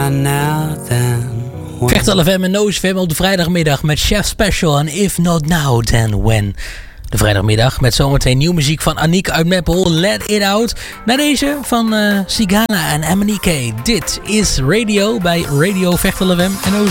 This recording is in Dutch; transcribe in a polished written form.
now then. Vechtel FM en Noos FM op de vrijdagmiddag met Chef Special en If Not Now Then When. De vrijdagmiddag met zometeen nieuwe muziek van Aniek uit Meppel, Let It Out. Na deze van Sigana en Emily K. Dit is Radio bij Radio Vechtel FM en Noos